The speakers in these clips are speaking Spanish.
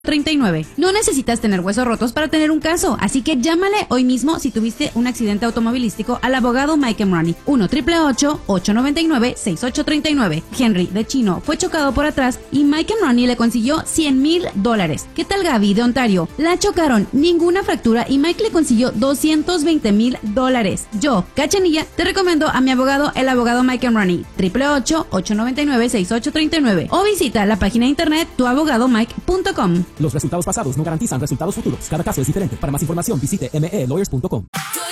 39. No necesitas tener huesos rotos para tener un caso, así que llámale hoy mismo si tuviste un accidente automovilístico al abogado Mike Emrani. 1-888-899-6839. Henry de Chino fue chocado por atrás y Mike Emrani le consiguió $100,000. ¿Qué tal Gaby de Ontario? La chocaron, ninguna fractura y Mike le consiguió $220,000. Yo, Cachanilla, te recomiendo a mi abogado, el abogado Mike Emrani. 888-899-6839 o visita la página de internet tuabogadomike.com. Los resultados pasados no garantizan resultados futuros. Cada caso es diferente. Para más información visite melawyers.com.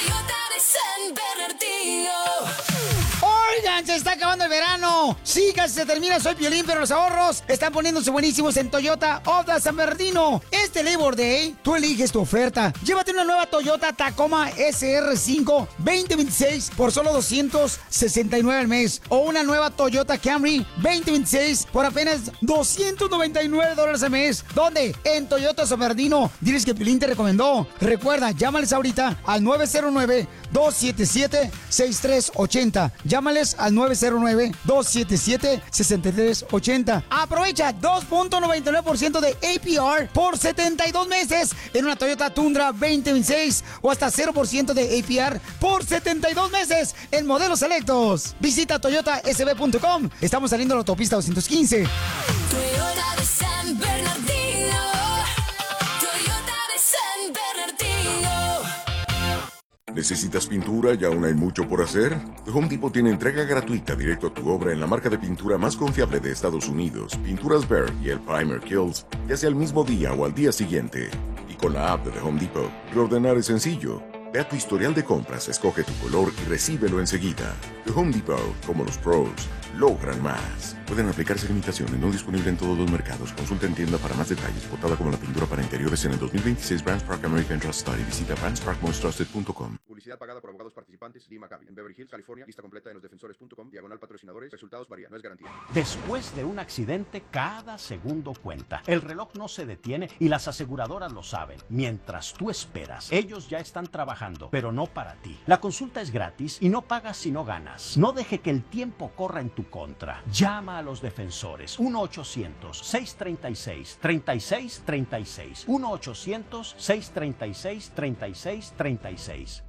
Oigan, se está acabando el verano. Sí, casi se termina. Soy Piolín, pero los ahorros están poniéndose buenísimos en Toyota of the San Bernardino. Este Labor Day, tú eliges tu oferta. Llévate una nueva Toyota Tacoma SR5 2026 por solo $269 al mes. O una nueva Toyota Camry 2026 por apenas $299 al mes. ¿Dónde? En Toyota San Bernardino. Diles que Piolín te recomendó. Recuerda, llámales ahorita al 909-277-6380. Llámales al 909-277-6380. Aprovecha 2.99% de APR por 72 meses en una Toyota Tundra 2026 o hasta 0% de APR por 72 meses en modelos selectos. Visita toyotasb.com. Estamos saliendo a la autopista 215. Toyota de San Bernardino. Toyota de San Bernardino. ¿Necesitas pintura y aún hay mucho por hacer? The Home Depot tiene entrega gratuita directo a tu obra en la marca de pintura más confiable de Estados Unidos, Pinturas Behr y el Primer Kills, ya sea el mismo día o al día siguiente. Y con la app de The Home Depot, reordenar es sencillo. Ve a tu historial de compras, escoge tu color y recíbelo enseguida. The Home Depot, como los pros, logran más. Pueden aplicarse limitaciones, no disponible en todos los mercados. Consulta en tienda para más detalles. Votada como la pintura para interiores en el 2026 Brands Park American Trust Study. Visita brandsparkmostrusted.com. Publicidad pagada por abogados participantes. Lee Maccabi. En Beverly Hills, California. Lista completa en losdefensores.com. /patrocinadores. Resultados varían. No es garantía. Después de un accidente, cada segundo cuenta. El reloj no se detiene y las aseguradoras lo saben. Mientras tú esperas, ellos ya están trabajando, pero no para ti. La consulta es gratis y no pagas si no ganas. No deje que el tiempo corra en tu contra. Llama a los defensores. 1-800-636-3636. 1-800-636-3636.